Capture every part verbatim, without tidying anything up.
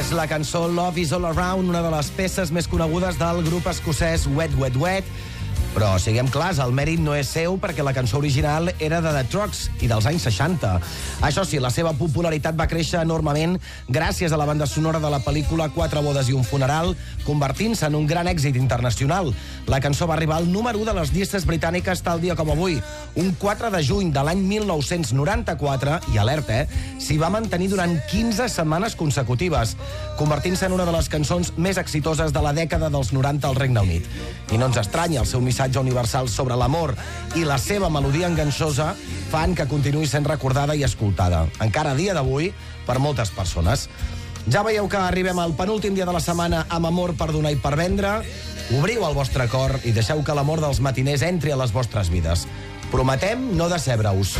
És la cançó Love is All Around, una de les peces més conegudes del grup escocès Wet Wet Wet. Però, siguem clars, el mèrit no és seu perquè la cançó original era de The Trucks i dels anys seixanta. Això sí, la seva popularitat va créixer enormement gràcies a la banda sonora de la pel·lícula Quatre bodes i un funeral, convertint-se en un gran èxit internacional. La cançó va arribar al número u de les llistes britàniques tal dia com avui, un quatre de juny de l'any mil nou-cents noranta-quatre, i alerta, eh, s'hi va mantenir durant quinze setmanes consecutives, convertint-se en una de les cançons més exitoses de la dècada dels noranta al Regne Unit. I no ens estranya, el seu missatge universal sobre l'amor i la seva melodia enganxosa fan que continuï sent recordada i escoltada, encara a dia d'avui, per moltes persones. Ja veieu que arribem al penúltim dia de la setmana amb amor per donar i per vendre. Obriu el vostre cor i deixeu que l'amor dels matiners entri a les vostres vides. Prometem no decebre-us.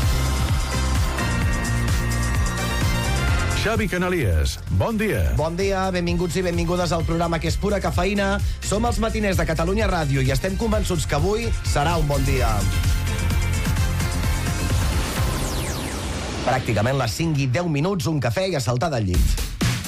Xavi Canalies, bon dia. Bon dia, benvinguts i benvingudes al programa que és pura cafeïna. Som els matiners de Catalunya Ràdio i estem convençuts que avui serà un bon dia. Pràcticament les cinc i deu minuts, un cafè i a saltar del llit.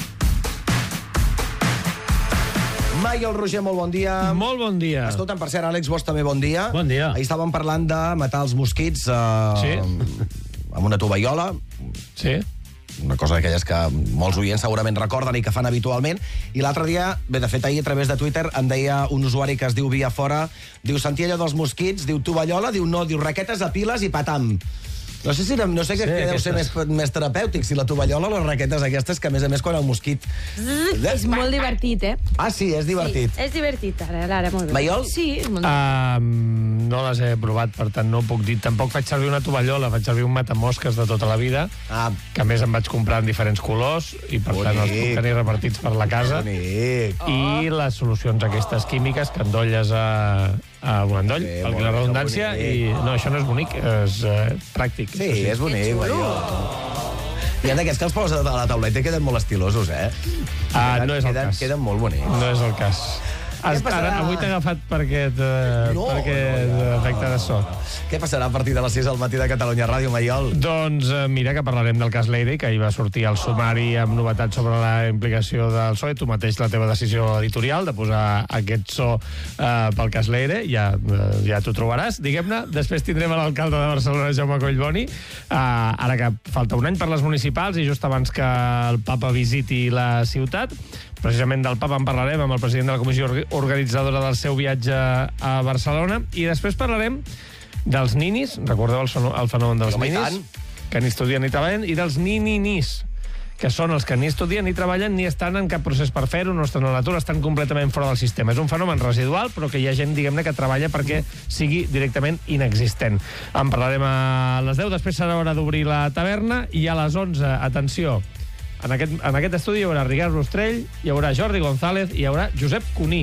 Maiol Roger, molt bon dia. Molt bon dia. Escolta'm, per cert, Àlex Bosch també bon dia. Bon dia. Ahir estàvem parlant de matar els mosquits eh, Sí. amb una tovallola. Sí. Una cosa d'aquelles que molts oients segurament recorden i que fan habitualment. I l'altre dia, bé, de fet, ahir a través de Twitter em deia un usuari que es diu Via Fora, diu, sentia allò dels mosquits, diu tovallola, diu no, diu raquetes a piles i patam. No sé si no sé sí, què deu ser més, més terapèutic, si la tovallola o les raquetes aquestes, que a més a més quan el mosquit... Mm, és molt divertit, eh? Ah, sí, és divertit. Sí, és divertit, ara, ara, molt bé. Maiol? Sí, és molt Uh, no les he provat, per tant no puc dir. Tampoc faig servir una tovallola, faig servir un matamosques de tota la vida, Ah, que a més em vaig comprar en diferents colors i per Bonic. tant els puc tenir repartits per la casa. bonic. I les solucions aquestes químiques que endolles a, a un endoll, Sí, per molt la bé, redundància, bonic. i no, això no és bonic, és uh, pràctic. Sí, és bonic, Maiol. Hi ha d'aquests que els poses a la tauleta i queden molt estilosos, eh? Ah, no és el queden, cas. Queden molt bonics. No és el cas. Has, passarà? ara, avui t'he agafat per aquest, uh, No, per aquest no, no. efecte de so. Què passarà a partir de les sis al matí de Catalunya Ràdio, Maiol? Doncs eh, mira que parlarem del cas Leire, que ahir va sortir al sumari amb novetats sobre la implicació del P S O E. Tu mateix la teva decisió editorial de posar aquest so eh, pel cas Leire, ja, eh, ja t'ho trobaràs, diguem-ne. Després tindrem l'alcalde de Barcelona, Jaume Collboni, eh, ara que falta un any per les municipals i just abans que el papa visiti la ciutat. Precisament del papa en parlarem amb el president de la comissió organitzadora del seu viatge a Barcelona. I després parlarem dels ninis, recordeu el, sono, el fenomen dels Home, i ninis, tant. que ni estudien ni treballen, i dels nininis, que són els que ni estudien ni treballen ni estan en cap procés per fer-ho, no estan a l'atur, estan completament fora del sistema. És un fenomen residual, però que hi ha gent, diguem-ne, que treballa perquè sigui directament inexistent. En parlarem a les deu, després serà hora d'obrir la taverna, i a les onze, atenció, en aquest, en aquest estudi hi haurà Ricard Rostrell, hi haurà Jordi González i hi haurà Josep Cuní.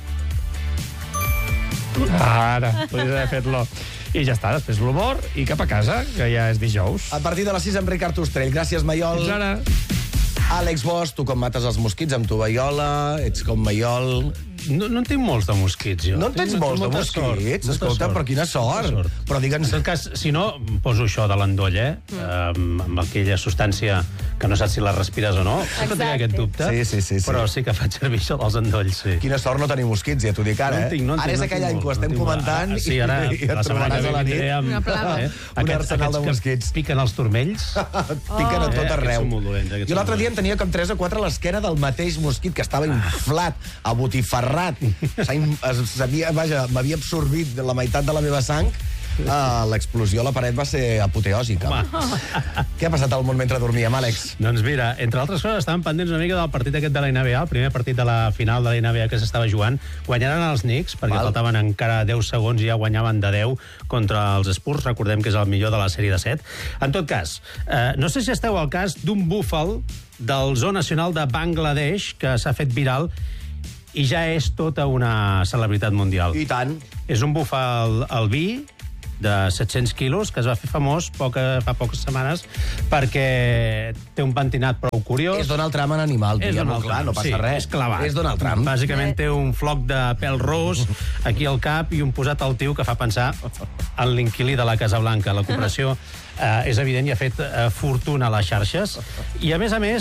Ara, podries haver fet-lo. I ja està, després l'humor i cap a casa, que ja és dijous. A partir de les sis amb Ricard Ostrell. Gràcies, Maiol. Fins ara. Àlex Bosch, tu com mates els mosquits amb tovallola, ets com Maiol. No, no en tinc molts de mosquits, jo. No en tens Tinc molts de molta mosquits? sort, molta Escolta, sort. però quina sort. Molta sort. Però digue'ns... En tot cas, si no, poso això de l'endoll, eh? Mm. Amb aquella substància que no saps si la respires o no. Sempre tinc aquest dubte. Sí, sí, sí, sí. Però sí que faig servir això dels endolls, sí. Quina sort no tenir mosquits, ja t'ho dic ara, No en eh? tinc, no en Ara tinc, és no aquell tinc any que ho molts, estem no tinc comentant molts. Ah, sí, ara, i et la setmana trobaràs que a la ve nit. vindré amb... Una plaga. Eh? Un Aquests, arsenal de aquests mosquits. que piquen els turmells. Piquen a Oh, tot eh, arreu. aquests són molt dolents, aquests Jo l'altre són dia en tenia com tres o quatre a l'esquena del mateix mosquit, que estava inflat, abotifarrat. S'ha in- es- s'havia- Vaja, m'havia absorbit la meitat de la meva sang. Uh, l'explosió a la paret va ser apoteòsica. Què ha passat al món mentre dormíem, Àlex? Doncs mira, entre altres coses, estàvem pendents una mica del partit aquest de la N B A, el primer partit de la final de la N B A que s'estava jugant. Guanyaran els Knicks, perquè Val. faltaven encara deu segons i ja guanyaven de deu contra els Spurs. Recordem que és el millor de la sèrie de set. En tot cas, eh, no sé si esteu al cas d'un búfal del Zoo Nacional de Bangladesh que s'ha fet viral i ja és tota una celebritat mundial. I tant. És un búfal albí de set-cents quilos, que es va fer famós poca, fa poques setmanes perquè té un pentinat prou curiós. És Donald Trump en animal, És diguem-ho Donald clar, no Trump, passa sí, res. és clavat. És Donald Trump. Bàsicament té un floc de pèl ros aquí al cap i un posat al tiu que fa pensar en l'inquilí de la Casa Blanca. La cooperació eh, és evident i ha fet eh, fortuna a les xarxes. I, a més a més,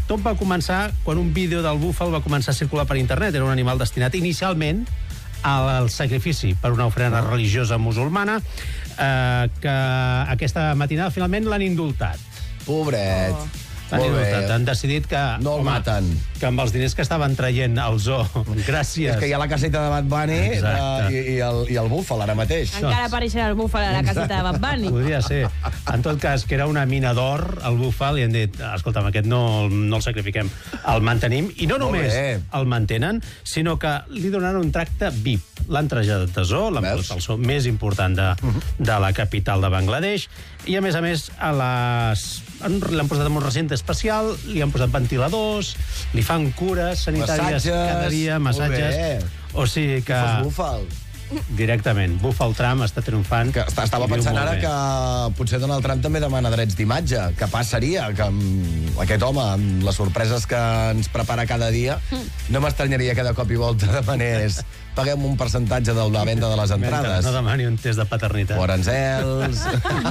tot va començar quan un vídeo del búfal va començar a circular per internet. Era un animal destinat inicialment al sacrifici per una ofrena religiosa musulmana, eh, que aquesta matinada finalment l'han indultat. Pobret. Oh. Han indultat. Han decidit que... No el home, maten. Que amb els diners que estaven traient al zoo, gràcies... És que hi ha la caseta de Bad Bunny uh, i, i, el, i el búfal, ara mateix. Encara apareixerà el búfal a la caseta de Bad Bunny. Podria ser. En tot cas, que era una mina d'or, el búfal, i han dit, escolta'm, aquest no, no el sacrifiquem, el mantenim, i no només el mantenen, sinó que li donaran un tracte V I P. L'han traslladat de zoo, l'han posat al zoo més important de, de la capital de Bangladesh, i a més a més a les... l'han posat en un recinte especial, li han posat ventiladors, li fan cures sanitàries massatges, cada dia, massatges... O sigui que... Fos búfal. Directament. Búfal Trump està triomfant. Que estava pensant ara que potser Donald Trump també demana drets d'imatge. Què passaria? Que amb aquest home, amb les sorpreses que ens prepara cada dia, no m'estranyaria que de cop i volta demanés paguem un percentatge de la venda de les entrades. No demani un test de paternitat. Moranzels...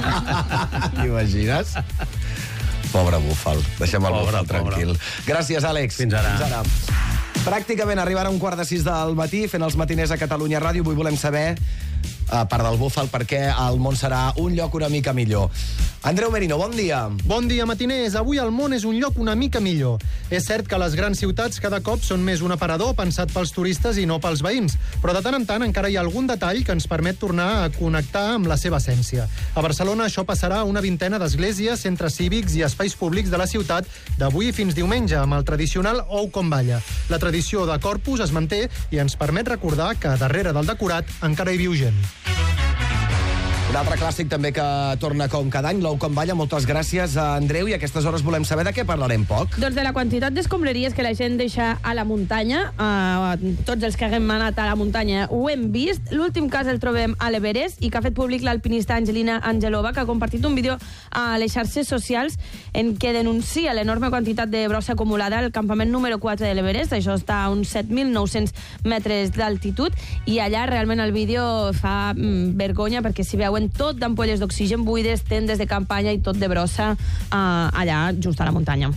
Imagines? Pobre búfal. Deixem el Pobre, búfal tranquil. pobre. Gràcies, Àlex. Fins ara. Fins ara. Pràcticament arribarà un quart de sis del matí fent els matiners a Catalunya Ràdio. Avui volem saber, a part del búfal, per què el món serà un lloc una mica millor. Andreu Merino, bon dia. Bon dia, matiners. Avui el món és un lloc una mica millor. És cert que les grans ciutats cada cop són més un aparador pensat pels turistes i no pels veïns, però de tant en tant encara hi ha algun detall que ens permet tornar a connectar amb la seva essència. A Barcelona això passarà a una vintena d'esglésies, centres cívics i espais públics de la ciutat d'avui fins diumenge, amb el tradicional ou com balla. La tradició de Corpus es manté i ens permet recordar que darrere del decorat encara hi viu gent. Un altre clàssic també que torna com cada any, l'ou com balla. Moltes gràcies a Andreu, i a aquestes hores volem saber de què parlarem poc. Doncs de la quantitat d'escombraries que la gent deixa a la muntanya. Uh, tots els que haguem anat a la muntanya ho hem vist. L'últim cas el trobem a l'Everest i que ha fet públic l'alpinista Angelina Angelova, que ha compartit un vídeo a les xarxes socials en què denuncia l'enorme quantitat de brossa acumulada al campament número quatre de l'Everest. Això està a uns set mil nou-cents metres d'altitud, i allà realment el vídeo fa mm, vergonya, perquè s'hi veuen tot d'ampolles d'oxigen buides, tendes de campanya i tot de brossa eh, allà just a la muntanya.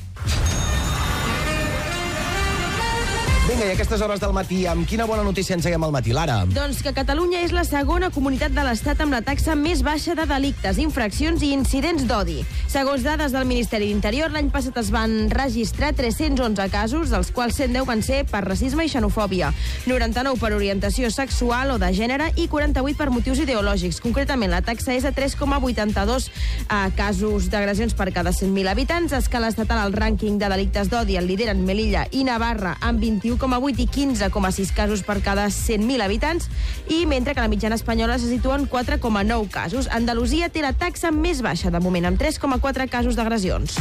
Vinga, i a aquestes hores del matí, amb quina bona notícia engeguem al matí, Lara? Doncs que Catalunya és la segona comunitat de l'Estat amb la taxa més baixa de delictes, infraccions i incidents d'odi. Segons dades del Ministeri d'Interior, l'any passat es van registrar tres-cents onze casos, dels quals cent deu van ser per racisme i xenofòbia, noranta-nou per orientació sexual o de gènere i quaranta-vuit per motius ideològics. Concretament, la taxa és de tres coma vuitanta-dos eh, casos d'agressions per cada cent mil habitants. A escala estatal, el rànquing de delictes d'odi el lideren Melilla i Navarra amb vint-i-u coma vuit i quinze coma sis casos per cada cent mil habitants, i mentre que la mitjana espanyola se situa en quatre coma nou casos. Andalusia té la taxa més baixa de moment, amb tres coma quatre casos d'agressions.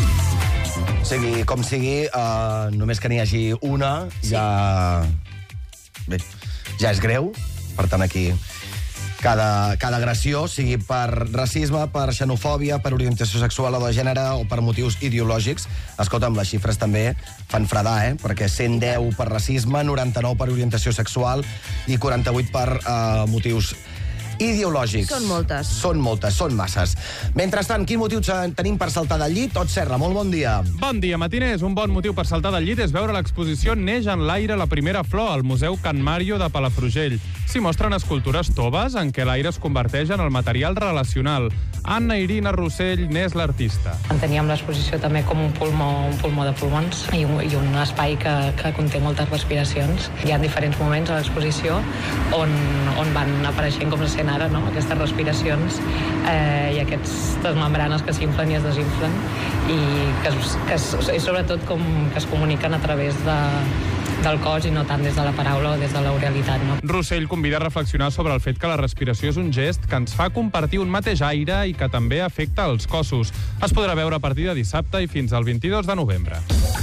Sigui com sigui, uh, només que n'hi hagi una, sí. ja... Bé, ja és greu. Per tant, aquí... Cada, cada agressió, sigui per racisme, per xenofòbia, per orientació sexual o de gènere o per motius ideològics. Escolta'm, les xifres també fan fredar, eh? Perquè cent deu per racisme, noranta-nou per orientació sexual i quaranta-vuit per uh, motius ideològics. Són moltes. Són moltes, són masses. Mentrestant, quin motiu tenim per saltar del llit? Tot Serra, molt bon dia. Bon dia, matiners. Un bon motiu per saltar del llit és veure l'exposició Neix en l'aire la primera flor al Museu Can Mario de Palafrugell. S'hi mostren escultures toves en què l'aire es converteix en el material relacional. Anna Irina Rossell n'és l'artista. Enteníem l'exposició també com un pulmó, un pulmó de pulmons i un, i un espai que, que conté moltes respiracions. Hi ha diferents moments a l'exposició on, on van apareixent, com s'assent ara, no? Aquestes respiracions eh, i aquestes membranes que s'inflen i es desinflen, i que, que es, i sobretot com que es comuniquen a través de, del cos i no tant des de la paraula o des de l'oralitat. No? Rossell convida a reflexionar sobre el fet que la respiració és un gest que ens fa compartir un mateix aire i que també afecta els cossos. Es podrà veure a partir de dissabte i fins al vint-i-dos de novembre.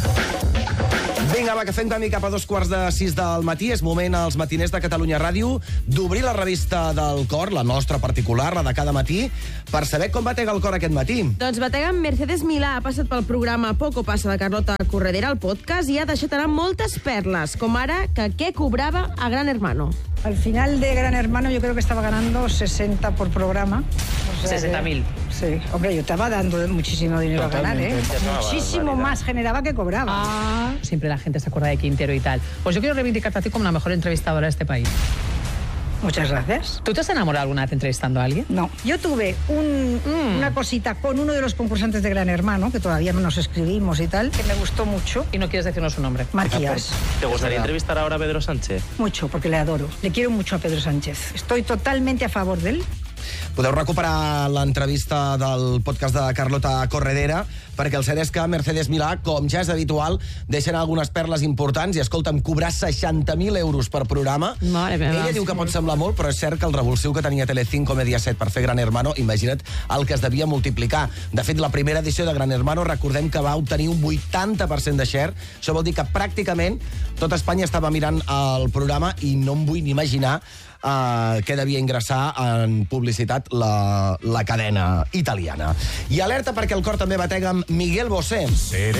Vinga, va, que fem camí cap a dos quarts de sis del matí. És moment als matiners de Catalunya Ràdio d'obrir la revista del cor, la nostra particular, la de cada matí, per saber com batega el cor aquest matí. Doncs batega amb Mercedes Milà. Ha passat pel programa Poco Passa de Carlota Corredera al podcast i ha deixat anar moltes perles, com ara que què cobrava a Gran Hermano. Al final de Gran Hermano yo creo que estaba ganando sesenta por programa. O sea sesenta mil. Sí, hombre, yo estaba dando muchísimo dinero a ganar, ¿eh? Muchísimo más generaba que cobraba. Ah, siempre la gente se acuerda de Quintero y tal. Pues yo quiero reivindicarte a ti como la mejor entrevistadora de este país. Muchas gracias. ¿Tú te has enamorado alguna vez entrevistando a alguien? No, yo tuve un, mm. una cosita con uno de los concursantes de Gran Hermano, que todavía nos escribimos y tal, que me gustó mucho. ¿Y no quieres decirnos su nombre? Matías. ¿Te gustaría entrevistar ahora a Pedro Sánchez? Mucho, porque le adoro. Le quiero mucho a Pedro Sánchez. Estoy totalmente a favor de él. Podeu recuperar l'entrevista del podcast de Carlota Corredera, perquè el cert és que Mercedes Milà, com ja és habitual, deixen algunes perles importants i, escolta'm, cobrar seixanta mil euros per programa. Mare meva. Ella diu que pot semblar molt, però és cert que el revulsiu que tenia Telecinco Mediaset per fer Gran Hermano, imagina't el que es devia multiplicar. De fet, la primera edició de Gran Hermano, recordem que va obtenir un vuitanta per cent de share. Això vol dir que pràcticament tot Espanya estava mirant el programa i no em vull ni imaginar Uh, que devia ingressar en publicitat la, la cadena italiana. I alerta perquè el cor també batega amb Miguel Bosé.